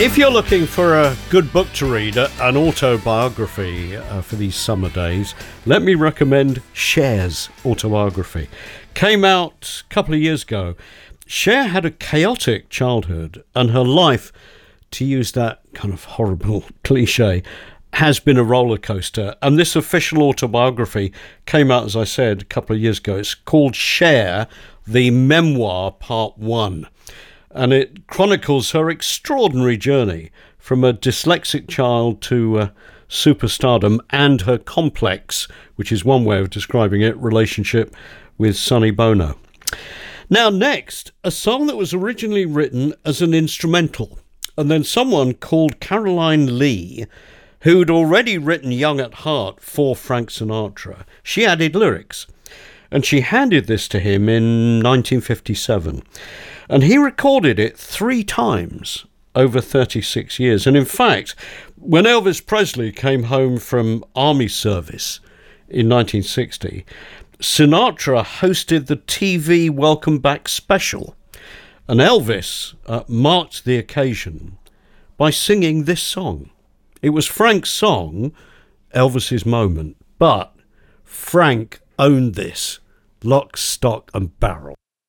If you're looking for a good book to read, an autobiography for these summer days, let me recommend Cher's autobiography. Came out a couple of years ago. Cher had a chaotic childhood, and her life, to use that kind of horrible cliche, has been a roller coaster. And this official autobiography came out, as I said, a couple of years ago. It's called Cher, the Memoir Part 1. And it chronicles her extraordinary journey from a dyslexic child to superstardom, and her complex, which is one way of describing it, relationship with Sonny Bono. Now next, a song that was originally written as an instrumental, and then someone called Caroline Lee, who'd already written Young at Heart for Frank Sinatra, she added lyrics. And she handed this to him in 1957. And he recorded it 3 times over 36 years. And in fact, when Elvis Presley came home from army service in 1960, Sinatra hosted the TV Welcome Back special. And Elvis marked the occasion by singing this song. It was Frank's song, Elvis's moment, but Frank owned this, lock, stock and barrel.